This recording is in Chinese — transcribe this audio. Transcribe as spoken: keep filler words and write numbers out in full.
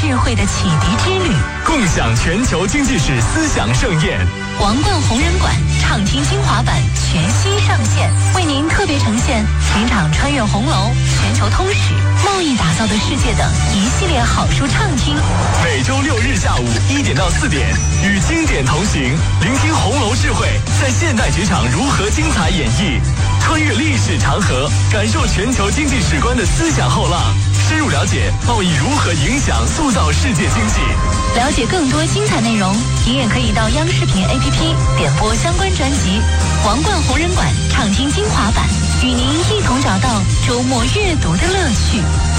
智慧的启迪之旅， 共享全球经济史思想盛宴。 王冠红人馆畅听精华版全息上线，为您特别呈现情场穿越红楼、全球通史、贸易打造的世界等一系列好书畅听。 每周六日下午一点到四点，与经典同行，聆听红楼智慧在现代职场如何精彩演绎，穿越历史长河，感受全球经济史观的思想后浪，深入了解贸易如何影响塑造世界经济。 了解更多精彩内容，您也可以到央视频 A P P 点播相关专辑《王冠红人馆畅听精华版》，与您一同找到周末阅读的乐趣。